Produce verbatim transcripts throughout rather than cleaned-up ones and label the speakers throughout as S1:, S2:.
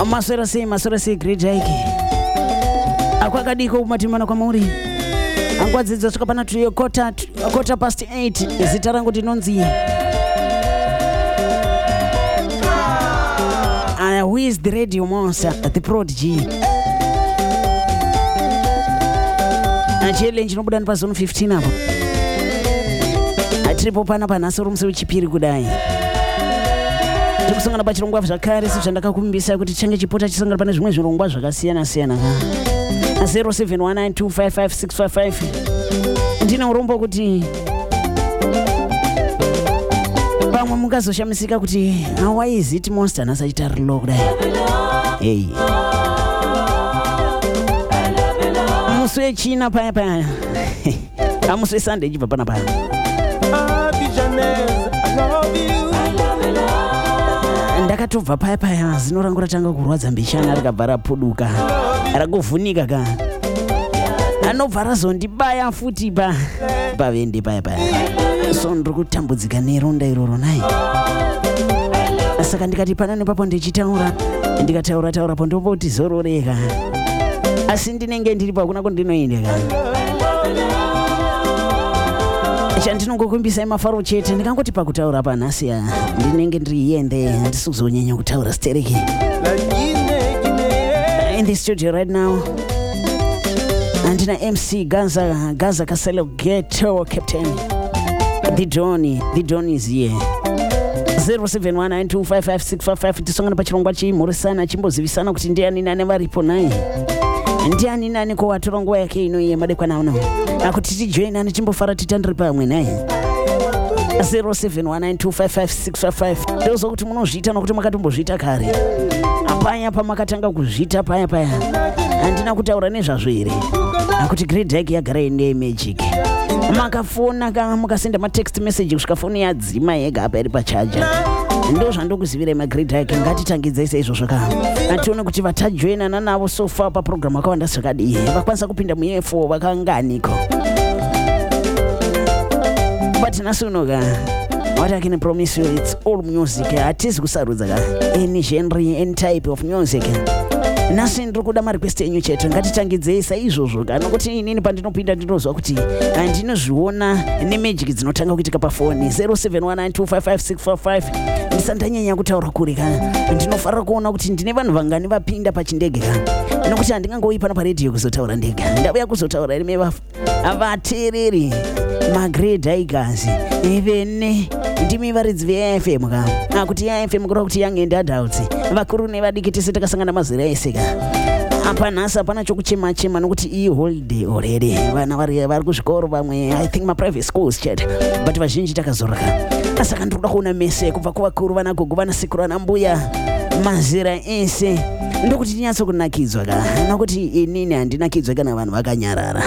S1: Maswera sei maswera sei great hike. Akwakadiko kumatimana kwa muri. Angwadzidza swika pana two quarter quarter past eight. Zita rangu tinonzi. Uh, who is the radio monster, the prodigy? Challenge nobuda pa zone fifteen apo. Atripo pana pana soro mse wechipiri kudai. Tikusangana pa chirongwa zvakare sezvo ndakakumbisa kuti change chipota chisangana pane zvimwe zvirongwa zvakasiyana siyana. zero seven one nine two five five six five five. Ndina urombo kuti pamwe mukazoshamisika kuti how is it monster nasachita rilo kudai. Hey. Muswe china paya paya. Amuswe Sunday jibva pana paya. Ndakatobva paya paya zino rangu ratanga kurwadza mbishana rikabva puduka. Rakuvhunika ka. Anobva razondibaya futi pa pavende paya paya. So ndiri kutambudzika neronda iroro nai. Saka ndikati pana nepapo ndichitaura ndikataura taura po ndopoti zororeka. Asi ndinenge ndiri pa kuna kundinoendeka. Chandinongokumbisa mafaro chete ndikangoti pakutaura panhasi ndinenge ndiri yende ndisizonyanya kutaura stereki. In the studio right now andina M C Gaza Gaza Kaselo Ghetto Captain the Donny the Donny is here. zero seven one nine two five five six five five. Tisongana pa chirongwa chimhoresana chimbozivisana kuti ndiani nani varipo naye. Ndiani nani ko watorongo yake ino ye madekwana uno. Akuti tijoinani chimbofara titandiri pamwe naye. zero seven one nine two five five six five five. Ndozo kuti munozviita nokuti makatombozviita kare. Apanya pamakatanga kuzviita paya paya. Andina kutaura nezvazvo here. Akuti great hike yagara ine magic. Makafona ka mukasenda ma text message kusvika foni yadzima yega apa iri pa charger. Ndo zvandokuzivira ma great hike ngatitangidze izvo zvaka. Atione kuti vatajoinana navo so far pa program akawanda zvakadii. Vakwanisa kupinda mu F four vakanganiko. But nasunoga what I can promise you, it's all music. Atizi kusarudza ka any genre, any type of music. Nasi ndiri kuda ma request enyu chete ngatitangidze saizvozvo kana kuti inini pandinopinda ndinozwa kuti ndinozviona ne magic dzinotanga kuitika pa phone. Zero seven one nine two five five six four five. Ndisandanyanya kutaura kuri kana ndinofarira kuona kuti ndine vanhu vangani vapinda pa chindege kana nokuti andingangoyi pana pa radio kuzotaura ndega. Ndauya kuzotaura ime vatereri ma great hikers even ndimi varidzi ve F M ka akuti ya F M kuri kuti young and adults vakuru nevadiki tese takasangana mazera ese ka apa nhasi apana chokuchema chema nokuti i holiday already. Vana vari vari kuzvikoro vamwe I think ma private schools chat but vazhinji takazoraka. Saka ndikuda kuona mese kubva kuvakuru vana gogo vana sekuru vana mbuya mazera ese ndokuti tinyatso kunakidzwa ka nokuti inini handinakidzwa kana vanhu vakanyarara.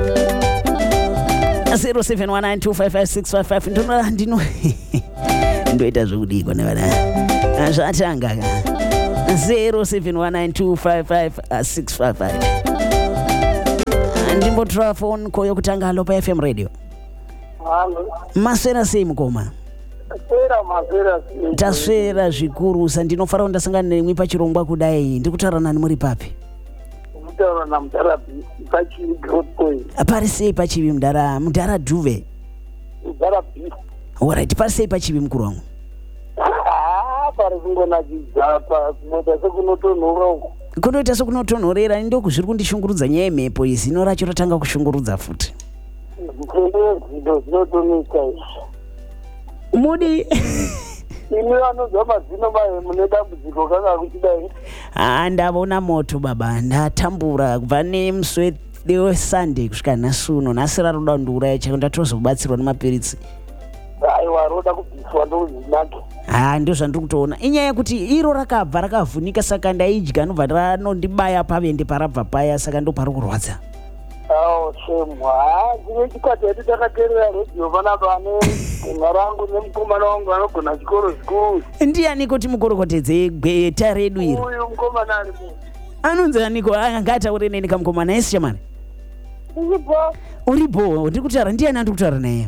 S1: zero seven one nine two five five six five five. Ndino ndino ndoita zvekudikwa nevana zvatanga ka zero seven one nine two five five six five five. Ndimbotora phone koyo kutanga alo pa F M radio.
S2: Halo.
S1: Maswera sei mukoma?
S2: Maswera maswera sei.
S1: Taswera zvikuru sandinofara ndasangana nemwe pa chirongwa kudai. Ndikutaura nani muri papi?
S2: Ndikutaura na Mudara Pachivi Growth Point.
S1: Pari sei Pachivi Mudara Mudara Duve?
S2: Mudara B.
S1: Alright, pari sei Pachivi mukuru wangu?
S2: Ah, pari kungonakidza pa kunoita sekunotonhora uko.
S1: Kunoita sekunotonhorera ndio kuzviri kundishungurudza nyaya yemhepo izi ino racho ratanga kushungurudza futi.
S2: Ndo zvinotonika izvi.
S1: Mudi
S2: imi vanozwa mazino maye mune dambudziko kana kuchidai.
S1: Ah, ndavona moto baba ndatambura kubva nemuswe weSunday kusvika nhasi uno. Nhasi raroda kundiuraya chaiko ndatozobatsirwa nemapiritsi.
S2: Aiwa roda kubviswa ndozvinake.
S1: Ah, ndio zvandiri kutoona. Inyaya yekuti iro rakabva rakavhunika saka ndaidya nobva ranondibaya pavende parabva paya saka ndo pari kurwadza.
S2: Awo shemwa. Ah, dzine chikwati yati takateerera radio panapa ane mharangu nemukomana wangu anogona chikoro chikuru.
S1: Ndiani kuti mukorokotedze gweta redu iri?
S2: Uyu mukomana ari mu.
S1: Anonzi aniko angataure neni kamukomana esi chamani?
S2: Uripo.
S1: Uripo, ndiri kutaura ndiani andiri kutaura naye?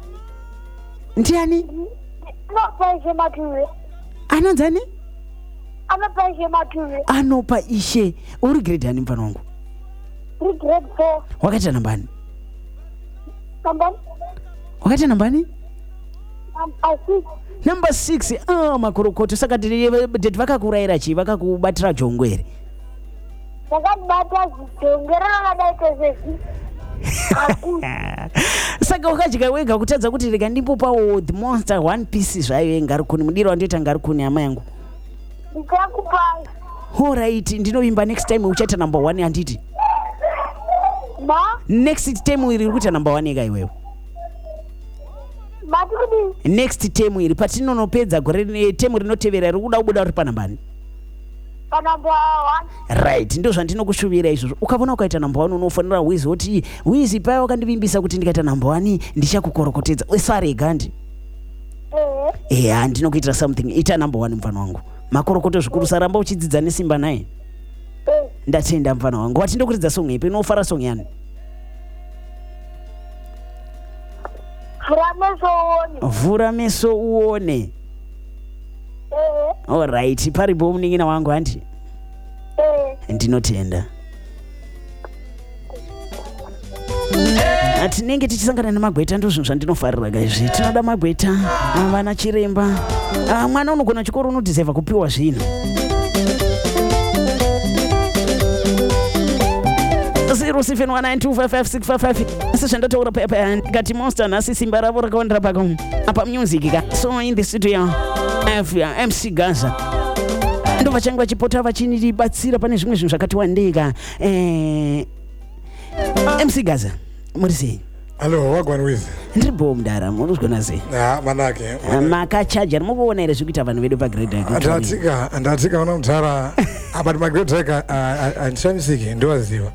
S2: Ndiani? Napaje matuwe.
S1: Anonzi ani?
S2: Anopa ishe maturi.
S1: Anopa ishe. Uri grade ani mfano wangu?
S2: Uri grade four.
S1: Wakaita nambani?
S2: Nambani?
S1: Wakaita nambani?
S2: Number six.
S1: Number six. Ah, makorokoto. Saka deti vakakuraira chi, vakakubatira jongwere.
S2: Vakabata jongwere vakadaita sezi.
S1: Saka wakajika wega kutadza kuti rega ndimbopawo the monster one piece zvayo ngarikuni mudiro wandoita ngarikuni hama yangu.
S2: Ndikakupai.
S1: Alright, ndinoimba next time uchaita number one handiti.
S2: Ma?
S1: Next time iri kuita number one ega iwewe.
S2: Matukudi.
S1: Next time iri patinonopedza gore temu rinotevera iri kuda kubuda uri panambani.
S2: Panamba one.
S1: Right, ndo zvandinokushuvira izvozvo. Ukavona ukaita number one unofanira wizi kuti wizi paya wakandivimbisa kuti ndikaita number one ndichakukorokotedza. Usare gandi.
S2: Eh.
S1: Eh, ndinokuitira something. Ita number one mfano wangu. Makorokoto zvikuru saramba uchidzidza nesimba naye.
S2: Eh.
S1: Ndatenda mfano wangu. Wati ndokuridza song ipi inofara song yani?
S2: Vura meso uone.
S1: Vura meso uone.
S2: Eh.
S1: Alright, paripo muningina wangu handi.
S2: Eh.
S1: Ndinotenda. Atinenge tichisangana nemagweta ndo zvinhu zvandinofarira gaizvi. Tinoda magweta, vana chiremba. Ah, mwana unogona chikoro unodeserva kupiwa zvino. zero seven one nine two five five six five five. Sezvandataura paya ndikati monster nhasi simba ravo rakawandira paka apa music ka. So in the studio M C Gaza. Ndo vachange vachipota vachinibatsira pane zvimwe zvinhu zvakati wandika. Eh, M C Gaza, muri sei?
S3: Hello, wagwan with?
S1: Ndiripo mudara, muri kuzvikona sei?
S3: Ah, manake.
S1: Makachaja, mukuona here zvekuita vanhu vedu pagrade.
S3: Ndatika, ndatika vana mutara abati magrade reka andishamisiki ndowaziva.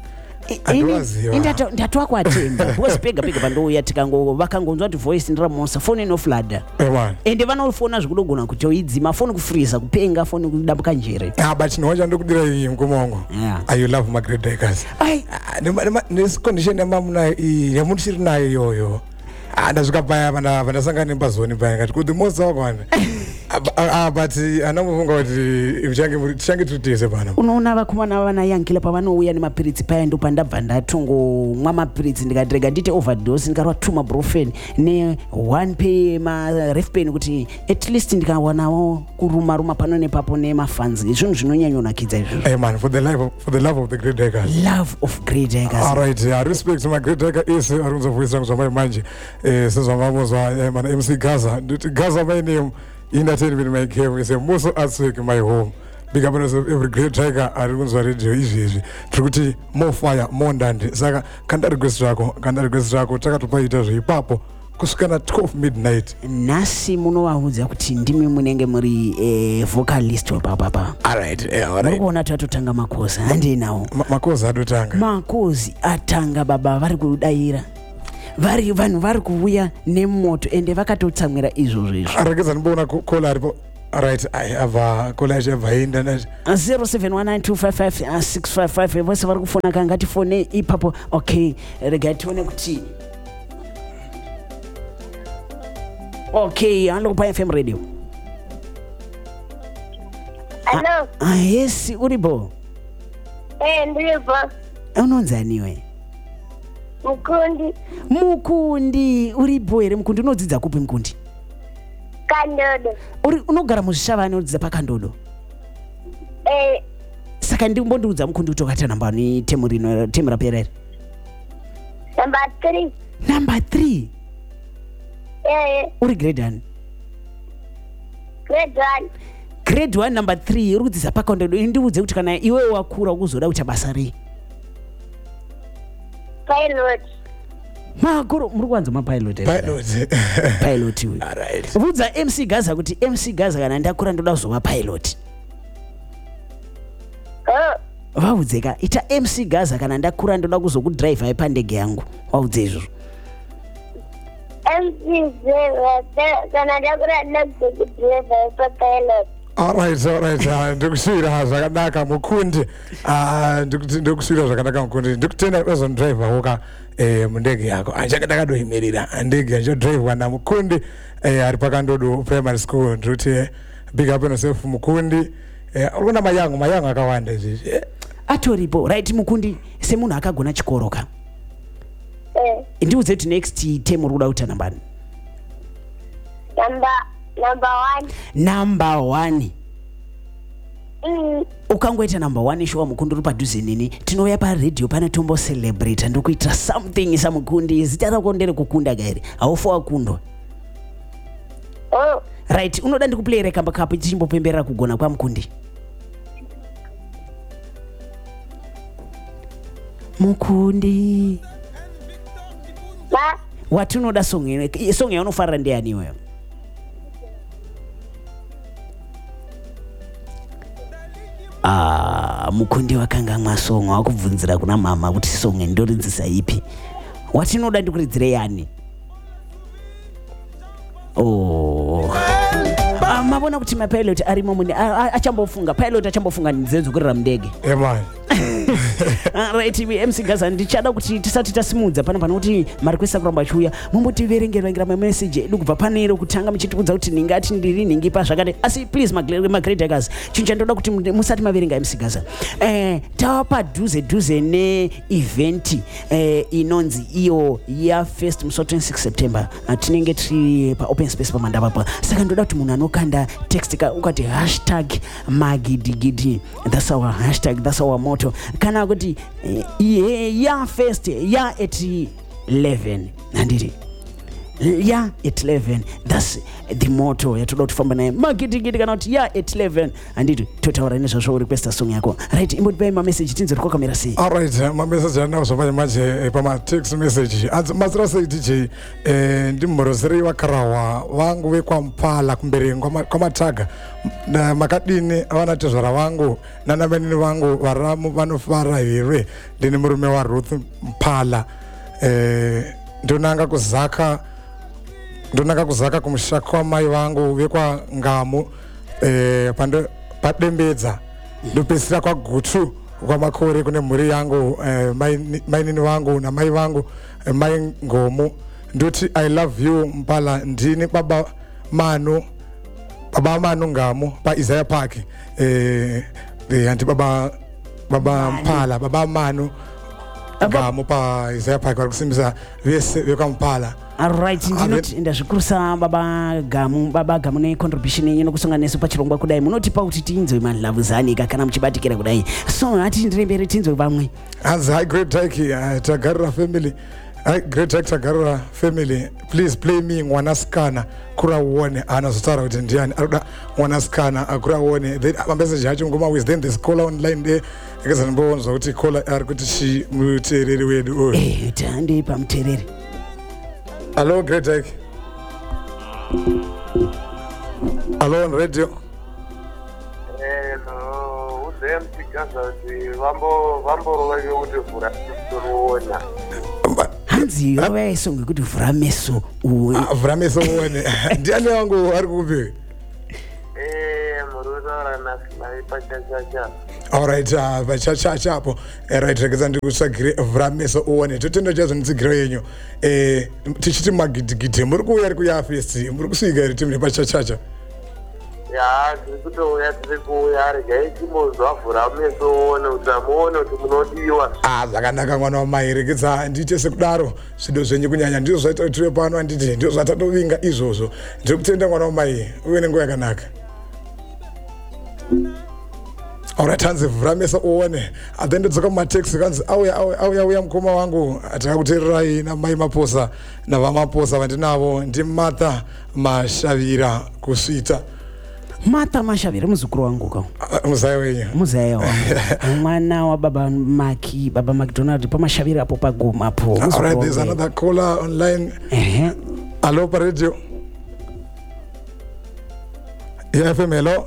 S1: Ndatoa kwatemba because pega pega pandouya tikango vakangonzwa kuti voice ndiramosa foni inoflada ende vanofona zvikudogona kuti oidzima foni kufreeza kupenga foni kudambuka njere.
S3: Ah, but chinowacha ndokudira iyi mkomongo. Yeah. You love Margaret Deckers. Ai, this condition yamamuna iyi yamuchiri nayo yoyo. Ndasvika paya vana vandasangana nembazoni paya ngati kuti mosa wakwana. Ah, but anamufunga kuti tichange tichange tutise pana.
S1: Unoona vakomana vanayankila pavanouya nemapiritsi paya ndo pandabva ndatongomwa mapiritsi ndikatirega ndite overdose ndikarwa two mabrufen ne one pay ma ref pain kuti at least ndikawanawo kuruma ruma pano nepapo nemafanzi zvinhu zvinonyanyonakidza izvozvo.
S3: Hey man, for the life of, for the love of the Great Deckers.
S1: Love of Great Deckers.
S3: All right, yeah, respect to my Great Decker is arunza voice yangu zvamai manje eh sezva mamuzwa man M C Gaza. Gaza my name in that in my cave is a muso atswek my home. Big up every Great Tiger arunza radio izvi trikuti more fire more ndandi saka kanda request rako kanda request rako takatopaita zvipapo kusvikana twelve midnight.
S1: Nasi munovaudza kuti ndimi munenge muri eh, vocalist wapapapa.
S3: All right, yeah, all right.
S1: Murikuona tatotanga makozi handinawo.
S3: Makozi atotanga.
S1: Makozi atanga baba vari kudaira. Vari vanhu vari kuuya nemoto ende vakatotsamwira izvozvo izvo.
S3: Aregeza ndibona kola aripo. All right, I have a college of internet.
S1: zero seven one nine two five five six five five. Vose vari kufona kangati fone ipapo. Okay, rega tione kuti. Okay, ando pa F M radio.
S2: Hello.
S1: Ah, yes, uribo.
S2: Eh, ndiripo.
S1: Unonzani we?
S2: Mukundi.
S1: Mukundi, uribo here Mukundi unodzidza kupi Mukundi?
S2: Kandodo.
S1: Uri unogara muzvishavani unodzidza pakandodo?
S2: Eh.
S1: Saka ndimbondiudza Mukundi kuti wakati namba ni temu rino temu rapera here.
S2: Number three.
S1: Number three.
S2: Eh.
S1: Uri grade one.
S2: Grade one.
S1: Grade one number three uri kudzidza pakandodo ndiudze kuti kana iwe wakura ukuzoda kuita basa rei?
S2: Pilot.
S1: Makuru muri kuwanza mapilot.
S3: Pilot.
S1: Pilot we.
S3: All right.
S1: Vudza M C Gaza kuti M C Gaza kana ndakura ndoda kuzova pilot.
S2: Oh.
S1: Vaudzeka ita M C Gaza kana ndakura ndoda kuzokudrive ipandege yangu. Waudze izvo.
S2: M C Gaza kana ndakura ndoda kuzokudrive ipandege.
S3: All right, all right. Ndikusira zvakanaka Mukundi. Ah, ndikusira zvakanaka Mukundi. Ndikutenda as on driver woka eh mundege yako. Anjaka ndakadoimirira ndege njo driver na Mukundi eh ari pakandodo primary school. Ndikuti big up yourself Mukundi. eh urona mayango mayango akawanda izvi eh
S1: atoripo right mukundi semunhu akagona chikoro ka
S4: Eh,
S1: ndiudze kuti next term uri kuda kuita nambani
S4: number number one.
S1: number one
S4: Mm.
S1: ukangoita number one shuwa mukundi uri padhuze nini tinouya paredhiyo pane tombo celebrate ndokuitira something samukundi zita rako ndere kukunda gairi haufa wakundwa
S4: Oh,
S1: right unoda ndikuplayere kamba kapo tichimbopemberera kugona kwamukundi mukundi
S4: ma.
S1: wati unoda song ine song yaunofarira ndiani iweyo Ah, mukundi wakanga mwasong wakubvunzira kuna mama kuti song ndoridzisa ipi wati unoda ndikuridzire yani oh Ah, mabona kuti mapilot arimo mune achambofunga pilot achambofunga ndinzenzukurira mundege
S3: emai
S1: Ah, right M C Gaza ndichada kuti tisati tasimudza pana pano kuti marikwesa kuramba chuya mumbotiverengerera mamessage edu kubva panero kutanga muchitibudza kuti ningati ndiri ningipa zvakati asi please magreat guys chinhu chandoda kuti musati maverenga M C Gaza eh tava padhuze dhuze ne event eh inonzi iyo ya first musi twenty-six September uh, tinenge tiri pa open space pamandava pa saka ndoda kuti munhu anokanda text ka ukati hashtag magidigidi that's our hashtag that's our motto kana kuti eh, yeah, ya first ya at eleven nandiri ya at eleven that's the motto yatoda kufamba naye magidigidi kana kuti ya at eleven anditi totaura nezvazvo requesta song yako right imbotipai mamessage tinzeri kwakamera sei
S3: all right my message anawo zvapanya manje pama text message mazira sei D J eh ndimoroseri wakarawa vangu vekwampala kumberengwa kwamataga na makadini vana tezvara vangu nana venini vangu varamu vanofara here ndini murume wa Ruth Mpala eh ndonanga kuzaka ndonanga kuzaka kumushaka wamai vangu vekwa Ngamu eh pande padembedza ndopesira kwa Gutu kwa makore kune mhuri yangu eh, mainini vangu na mai vangu eh, mai Ngomu ndoti I love you Mpala ndini baba Manu baba Manu Ngamu pa Isaiah Park eh eh anti baba baba Mpala baba Manu Ngamu pa Isaiah Park kusimbisa vese vekampala.
S1: Alright, ndinoti ndazvikurusa baba Gamu baba Gamu ne contribution yenyu nokusonganisa pachirongwa kudai munotipa kuti tinzwe man love zanika kana muchibatikira kudai so hati ndirembere tinzwe vamwe
S3: as high great take uh, Tagarra family high great take Tagarra family please play me Mwanaskana kura uone anazotara kuti ndiani aruda Mwanaskana akura uone then message yacho ngoma with then this caller online there ikazana mbonzo kuti caller ari kuti shi mutereri wedu oyo
S1: eh tandi pamtereri.
S3: Hello, great take. Hello on radio.
S2: Hello, uze M C Gaza ti vambo vambo rovaje kuti vhura kuona.
S1: Hanzi rovaye songe kuti vhura meso uwe.
S3: Vhura meso uone. Ndiani wangu ari kupi?
S2: Eh, murura na na pachachacha.
S3: All right, uh, pachachacha hapo. Eh, right, rekeza ndikusagire vhura meso uone. Totenda chazo nitsigire yenyu. Eh, tichiti magidigide muri kuuya ari kuya first. Muri kusvika iri timne pachachacha.
S2: Ya, ndikutoya tirikuya ari gaitimozo vhura meso uone utamuone kuti munodiwa.
S3: Ah, zvakanaka mwana wamai rekeza ndiite sekudaro zvido zvenyu kunyanya ndizvo zvaita kuti tiri pano anditi ndizvo zvatatovinga izvozvo. Ndiri kutenda mwana wamai uve nenguva yakanaka. Alright, hanzi vhura meso uone adendedzoka mumateksi kanzi auya auya auya uya mukoma wangu takakuteererai namai maposa navamaposa vandinavo ndiMartha Mashavira kusvita.
S1: Martha Mashavira muzukuru wangu ka
S3: muzaya wenyu
S1: muzaya wangu mwana wa baba Maki baba McDonald pamashavira hapo pagoma hapo.
S3: Alright, there's another caller online.
S1: Eh
S3: Hello pa radio. Yeah, F M, hello.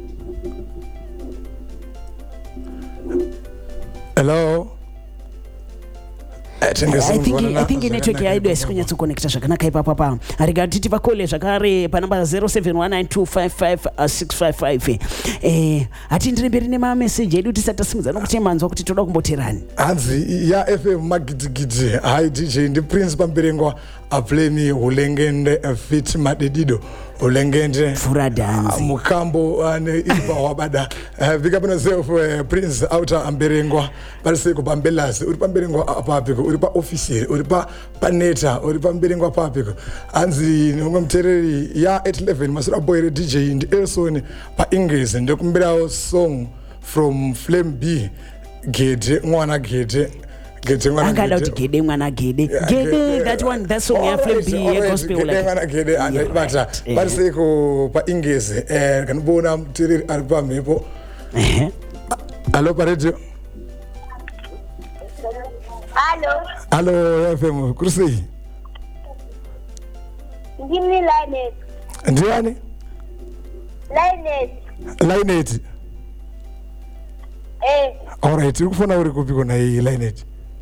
S3: Hello.
S1: I think I think network ya ido isikunyatsa connecta zvakanaka ipapo pa arigatiti pakole zvakare pa number zero seven one nine two five five six five five eh ati ndiremberi nema message edu tisatasimudza nokuti manzwa kuti toda kumboterani
S3: hanzi ya F M magidigidi hai D J ndi Prince Pamberengwa apleni hulengende fit madedido ulengende
S1: Fura dance.
S3: mukambo ane iba wabada vika pano self Prince outer amberengwa balise ko pambelasi uri pamberengwa apapiko uri pa official uri pa paneta uri pamberengwa apapiko anzi ngomtereri ya eight eleven masura boy D J ndi Elson pa English ndokumbirawo song from Flame B Gede mwana Gede Gede mwana
S1: Gede akada uti Gede mwana Gede Gede that one that song ya Flame B ya gospel like
S3: Gede mwana Gede and bata balise ko pa English eh kanibona mtereri ari pamhepo
S1: eh
S3: Hello radio
S4: Hello.
S3: Hello F M kursi
S4: Ngini Linet.
S3: ndiani
S4: Linet.
S3: Linet
S4: Eh.
S3: alright ukufuna uri kupi kona hii Linet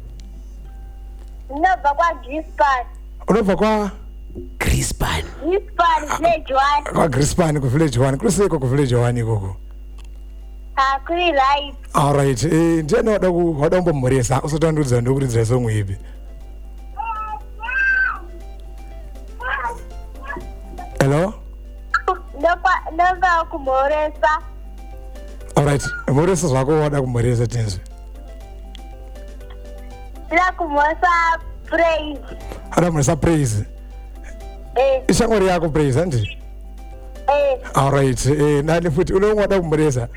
S4: Nobva kwa Grispan.
S3: unobva kwa
S1: Crispan
S4: Grispan village one.
S3: kwa Grispan ku village one kuriseko ku village one ikoko
S4: Ah, kuri right.
S3: alright eh ndiani wada ku wada kumbomuresa usatandudza ndokuridzira song ipi hello
S4: Nobva nobva kumoresa.
S3: alright muresa zvako wada kumuresa tenzwe
S4: Sila kumoresa praise.
S3: ada muresa praise
S4: Eh.
S3: ishamwari yako praise andi
S4: Eh.
S3: alright eh nani futi unowada kumuresa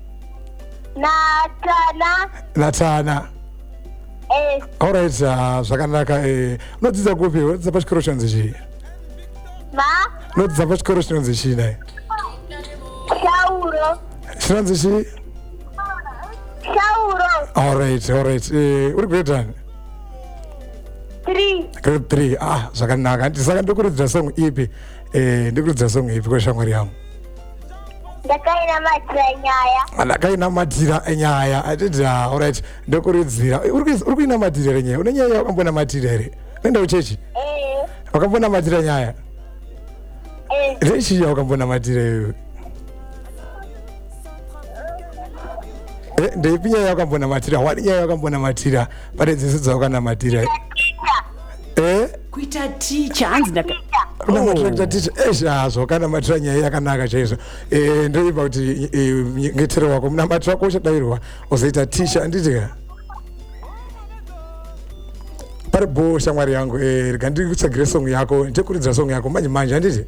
S4: Natana.
S3: natana
S4: Eh.
S3: alright uh, zvakanaka eh unodzidza kupi unodzidza pachikoro chinonzi chii
S4: Ma.
S3: unodzidza pachikoro chinonzi chii naye
S4: Shauro.
S3: chinonzi chii
S4: Shauro.
S3: alright alright eh uri grade one
S4: Three.
S3: grade three ah zvakanaka ndisaka ndokuridzira song ipi eh ndokuridzira song ipi kweshamwari yangu
S4: Ndakaina matira nyaya.
S3: ndakainamatira nyaya atiti alright ndokuridzira uri kuinamatira ere nyaya une nyaya wakambonamatira ere unoenda kuchechi
S4: Eh.
S3: wakambonamatira nyaya
S4: Eh.
S3: rechiya wakambonamatira iwe eh ndeipi nyaya wakambonamatira wadi nyaya wakambonamatira pane dzese dzawakanamatira eh
S1: kuita teacher hanzi ndaka
S3: unamatira kuita teacher esha zvakanamatira nyaya yakanaka chaizvo eh ndoipa kuti ngetero wako munamatira wako uchadairirwa uzoita teacher anditika pari bo shamwari yangu eh rega ndikutsagire song yako ndikuridzira song yako manje manje anditi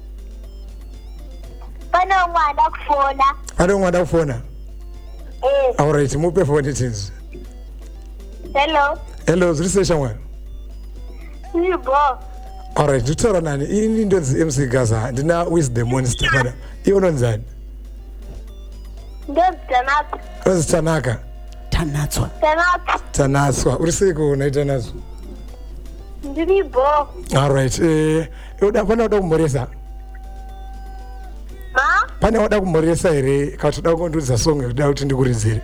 S4: Pane umwana kufona.
S3: pane umwe ada kufona
S4: Eh.
S3: alright mupe foni tinzi
S4: Hello.
S3: hello zviri sei shamwari
S4: Nibo.
S3: alright nditaura nani ini ndonzi M C Gaza ndina with the monster pana iwe unonzani
S4: Ndonzi Tanaka.
S3: unonzi Tanaka
S1: tanatswa
S4: Tanaka.
S3: Tanatswa uri seiko unaita nazvo
S4: Ndiribo.
S3: alright eh uda pana uda kumuresa
S4: Ma.
S3: pane wada kumuresa here kana uda kundudza song uda kuti ndikuridzire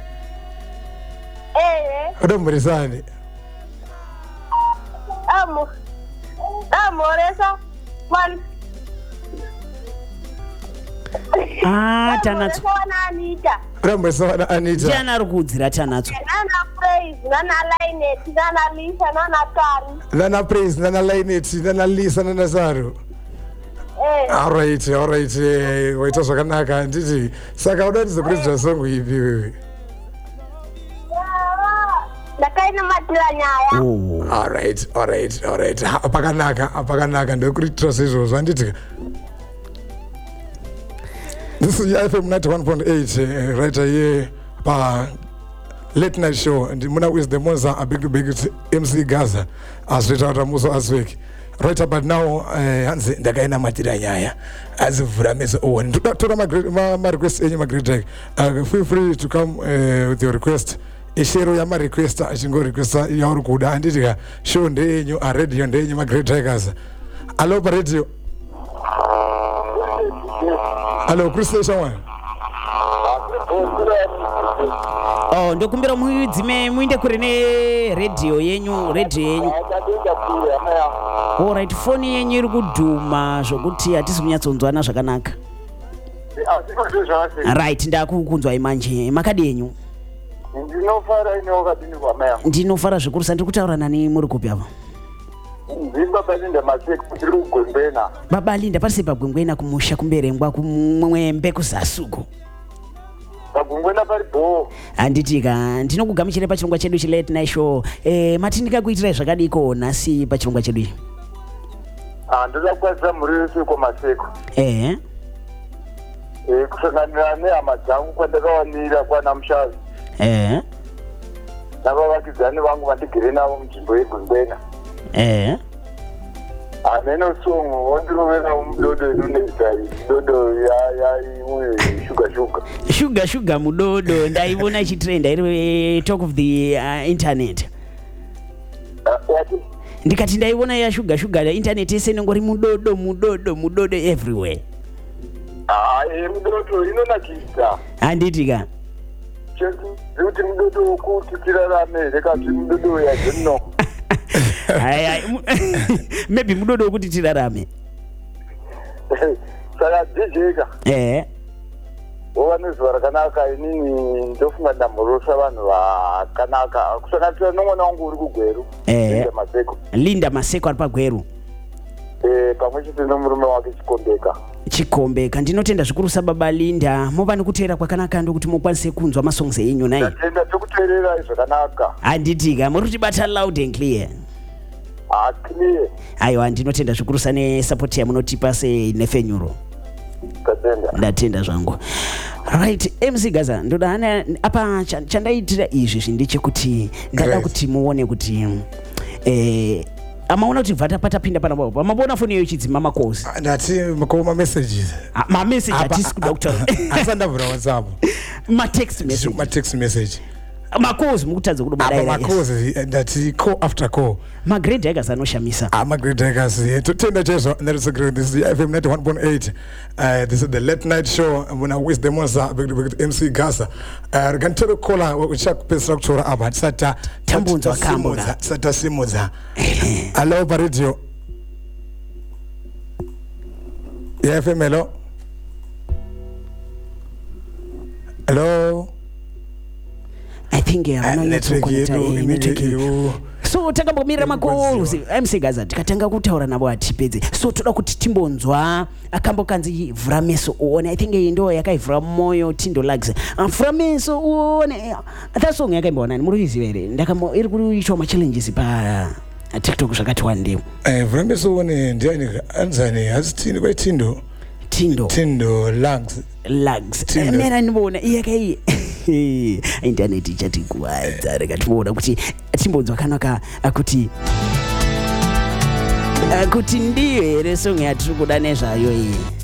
S4: Eh.
S3: uda kumuresani
S4: Amo. Amoresa. One.
S1: ah tanatswa
S4: Amoresa wana Anita.
S3: uda kumuresa wana Anita
S1: ndiani ari kuudzira tanatswa
S4: Nana praise. Nana Linet. Nana Lisa. Nana Kari.
S3: nana praise nana Linet nana Lisa nana Saru
S4: Eh.
S3: alright alright eh waita zvakanaka nditi saka uda ndizokuridzira song ipi wewe
S4: Ndakaina matira nyaya.
S1: oh
S3: alright alright alright Ha, pakanaka pakanaka ndokuriitira seizvozvo anditi this is F M ninety-one point eight uh, right here pa late night show and muna with the Moza a big big M C Gaza as right out muso asweki right about now hanzi uh, ndakaina matira nyaya azivhura meso oh ndoda tora ma ma request enyu ma great tag uh, feel free to come uh, with your request ishero ya ma request achingo request ya uri kuda anditi show ndenyu a radio ndenyu ma great tigers allo pa radio allo Chris Shawan
S1: oh ndokumbira muidzime muinde kure ne radio yenyu radio yenyu alright foni yenyu iri kudhuma zvokuti hatisi kunyatsonzwana zvakanaka right ndakukunzwa imanje makadi yenyu
S2: ndinofara ine wakadini kwamea
S1: ndinofara zvikuru sandiri kutaura nani muri kupi apa
S2: Zimba Balinda Maseko tiri kugwembena.
S1: Baba Linda pari pagwengwena kumusha kumberengwa kumwembe kusasuku.
S2: Pagwengwena pari bho.
S1: Handitika ndinokugamuchire pachirongwa chedu chi late night show. Eh mati ndikakuitira zvakadiko nhasi pachirongwa chedu ichi.
S2: Ah ndoda kukwazisa murisi kuMaseko.
S1: Eh.
S2: Eh kusanganira nehama dzangu kwandakawanira kwana Mushavi.
S1: Eh.
S2: Navavakidzani vangu vandigere navo munzvimbo yegwengwena.
S1: Eh.
S2: Ameno songo wandirovera mudodo inoita mudodo ya ya uye sugar sugar.
S1: Sugar sugar mudodo ndaiona chitrend iri talk of the uh, internet.
S2: Uh, what?
S1: Ndikati ndaiona ya sugar sugar internet yese ngori mudodo mudodo mudodo everywhere.
S2: Ah, eh mudodo inonakisa.
S1: Handitika.
S2: Kuti mudodo kuti tirarame rekati mudodo ya zvinno.
S1: Hai maybe mudodo wekuti tirarame.
S2: Saka D J ka.
S1: Eh.
S2: Wova nezuva rakanaka inini ndofunga ndamhorosa vanhu vakanaka kusanganisira nomwana wangu uri kugweru.
S1: Eh.
S2: Linda Maseko.
S1: Linda Maseko ari pagweru.
S2: Eh pamwe chete nomurume wake Chikombeka.
S1: Chikombeka ndinotenda zvikuru sababa Linda mova nekuteera kwakanaka ndokuti mukwanise kunzwa masongs enyu nai.
S2: Ndatenda tokuteerera zvakanaka.
S1: Handitika muri kutibata loud and clear.
S2: Ah clear.
S1: Aiwa ndinotenda zvikuru sane support yamunotipa se nefenyuro.
S2: Katenda.
S1: Ndatenda zvangu. Right, M C Gaza ndoda hana apa chandaitira izvi zvindechekuti ndada kuti muone kuti eh amaona kuti vata pata pinda pana baba mabona foni yo chidzima makosi
S3: ndati makoma messages
S1: ma message atisi ku doctor
S3: asanda bra WhatsApp
S1: ma text message
S3: ma text message
S1: makosi mukutadza kudo
S3: badaira makosi ndati call after call
S1: ma grade yaka sanoshamisa
S3: ah ma grade yaka si totenda chezo that is great. This is F M ninety-one point eight. Uh, this is the late night show when I wish them was with M C Gaza uh gantero kola uchakupesera kutora aba sata
S1: tambunzwa kamboga
S3: sata simuza hello radio F M hello hello
S1: I think ya wana network yetu so takambomira makosi M C Gaza tikatanga kutaura navo atipedze so toda kuti timbonzwa akambokanzi vhura meso uone I think ndo yakaivhura moyo Tindo Lags vhura meso uone that song yakaimbawa nani muri kuziva here ndakambo iri kuitwa ma challenges pa TikTok zvakati wandeu
S3: eh vhura meso uone ndiani anzani hasitini kwa Tindo
S1: Tindo
S3: Tindo Lags
S1: Lags mera ndibona iyakai internet ichati kuwadza rekationa kuti timbonzwa kanaka kuti kuti ndiyo here song yatiri kuda nezvayo iyi